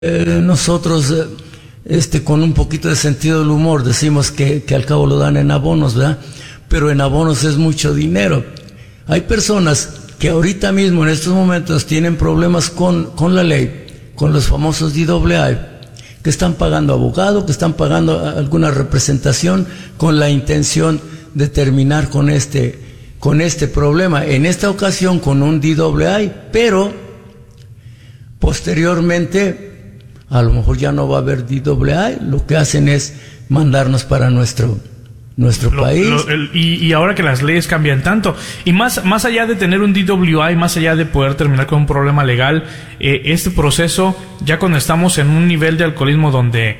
Nosotros, con un poquito de sentido del humor, decimos que al cabo lo dan en abonos, ¿verdad? Pero en abonos es mucho dinero. Hay personas que ahorita mismo, en estos momentos, tienen problemas con la ley, con los famosos DWI, que están pagando abogado, que están pagando alguna representación con la intención de terminar con este problema. En esta ocasión con un DWI, pero posteriormente a lo mejor ya no va a haber DWI, lo que hacen es mandarnos para nuestro país. Y ahora que las leyes cambian tanto, y más allá de tener un DWI, más allá de poder terminar con un problema legal, este proceso, ya cuando estamos en un nivel de alcoholismo donde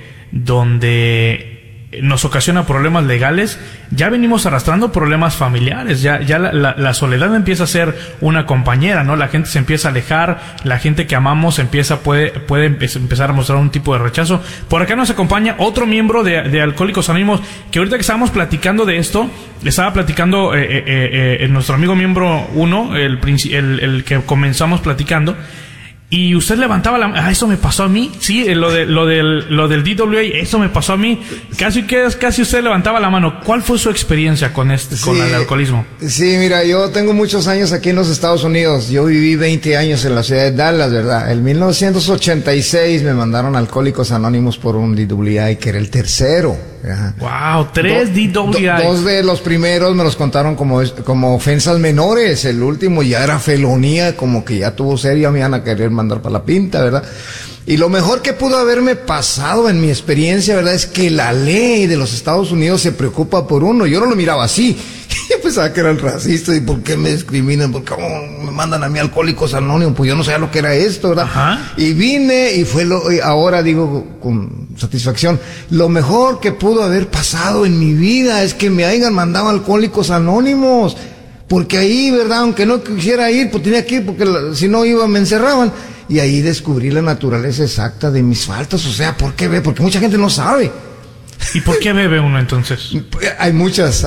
nos ocasiona problemas legales, ya venimos arrastrando problemas familiares, ya la soledad empieza a ser una compañera, ¿no? La gente se empieza a alejar, la gente que amamos puede empezar a mostrar un tipo de rechazo. Por acá nos acompaña otro miembro de Alcohólicos Anónimos, que ahorita que estábamos platicando de esto, estaba platicando nuestro amigo miembro 1, el que comenzamos platicando, y usted levantaba la mano. Eso me pasó a mí. Sí, lo del DWI, eso me pasó a mí. Casi usted levantaba la mano. ¿Cuál fue su experiencia con el alcoholismo? Sí, mira, yo tengo muchos años aquí en los Estados Unidos. Yo viví 20 años en la ciudad de Dallas, ¿verdad? En 1986 me mandaron a Alcohólicos Anónimos por un DWI, que era el tercero. Ajá. Wow, 3 DWI. Dos de los primeros me los contaron como ofensas menores. El último ya era felonía, como que ya tuvo seria, me iban a querer mandar para la pinta, ¿verdad? Y lo mejor que pudo haberme pasado en mi experiencia, ¿verdad?, es que la ley de los Estados Unidos se preocupa por uno. Yo no lo miraba así. Yo pensaba que eran racistas. ¿Y por qué me discriminan? ¿Por qué me mandan a mí Alcohólicos Anónimos? Pues yo no sabía lo que era esto, ¿verdad? Ajá. Y vine y ahora digo con satisfacción, lo mejor que pudo haber pasado en mi vida es que me hayan mandado Alcohólicos Anónimos. Porque ahí, ¿verdad?, aunque no quisiera ir, pues tenía que ir, porque si no iba me encerraban. Y ahí descubrí la naturaleza exacta de mis faltas. O sea, ¿por qué bebe? Porque mucha gente no sabe. ¿Y por qué bebe uno entonces? Hay muchas.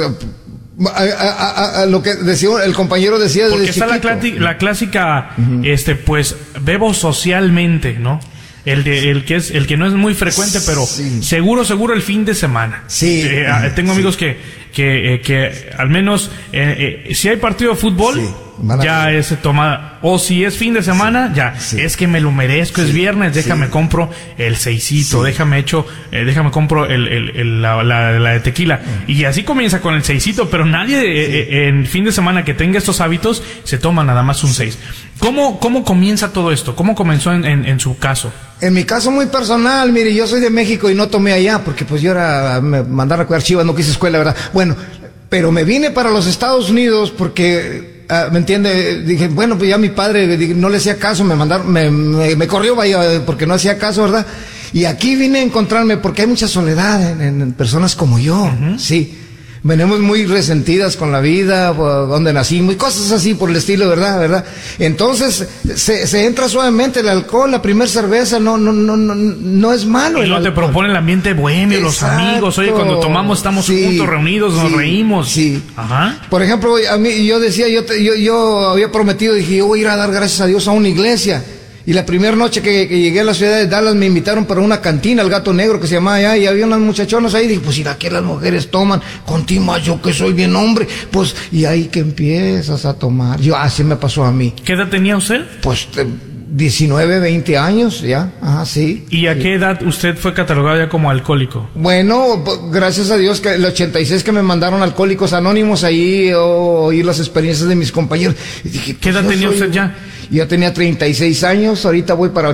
Lo que decía el compañero decía desde porque está chiquito. la clásica, pues bebo socialmente, ¿no? El que no es muy frecuente, pero sí, seguro el fin de semana. Sí. Tengo amigos que al menos si hay partido de fútbol, sí, ya se toma, o si es fin de semana, sí, ya, sí, es que me lo merezco, sí, es viernes, déjame compro el seisito, sí, déjame compro la de tequila, y así comienza con el seisito, pero nadie en fin de semana que tenga estos hábitos se toma nada más un 6. ¿Cómo comienza todo esto? ¿Cómo comenzó en su caso? En mi caso muy personal, mire, yo soy de México y no tomé allá, porque pues me mandaron a cuidar chivas, no quise escuela, ¿verdad? Bueno, pero me vine para los Estados Unidos porque, ¿me entiende? Dije, bueno, pues ya mi padre no le hacía caso, me corrió, vaya, porque no hacía caso, ¿verdad? Y aquí vine a encontrarme porque hay mucha soledad en personas como yo, sí. Venimos muy resentidas con la vida, donde nacimos, y cosas así por el estilo, ¿verdad? Entonces, se entra suavemente el alcohol, la primera cerveza, no es malo. Y luego te propone el ambiente bohemio, los amigos, oye, cuando tomamos estamos juntos, reunidos, nos reímos. Sí. Ajá. Por ejemplo, a mí, yo decía, yo había prometido, dije, yo voy a ir a dar gracias a Dios a una iglesia. Y la primera noche que llegué a la ciudad de Dallas me invitaron para una cantina, el Gato Negro, que se llamaba allá, y había unas muchachonas ahí. Dije, pues si aquí las mujeres toman, contigo yo que soy bien hombre, pues, y ahí que empiezas a tomar. Así me pasó a mí. ¿Qué edad tenía usted? Pues 19, 20 años, ya, ajá, sí. ¿Y a qué edad usted fue catalogado ya como alcohólico? Bueno, gracias a Dios que el 86 que me mandaron Alcohólicos Anónimos, ahí oí las experiencias de mis compañeros. Y dije, ¿qué edad tenía usted ya? Yo tenía 36 años, ahorita voy para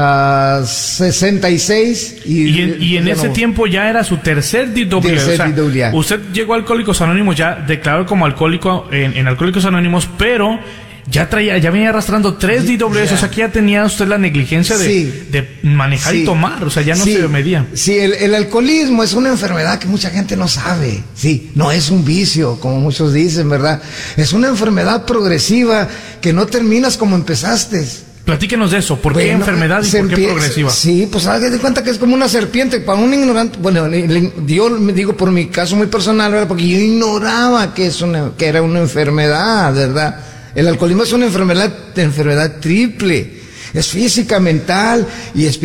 66. Y en ese tiempo ya era su tercer DWI. Usted llegó a Alcohólicos Anónimos, ya declaró como alcohólico en Alcohólicos Anónimos, pero ya venía arrastrando 3 DWIs, o sea que ya tenía usted la negligencia de manejar y tomar, o sea, ya no se medía. Sí, el alcoholismo es una enfermedad que mucha gente no sabe, sí, no es un vicio, como muchos dicen, ¿verdad? Es una enfermedad progresiva que no terminas como empezaste. Platíquenos de eso, ¿por qué enfermedad y por qué progresiva? Sí, pues haga de cuenta que es como una serpiente, para un ignorante, bueno, yo me digo por mi caso muy personal, ¿verdad? Porque yo ignoraba que era una enfermedad, ¿verdad? El alcoholismo es una enfermedad triple. Es física, mental y espiritual.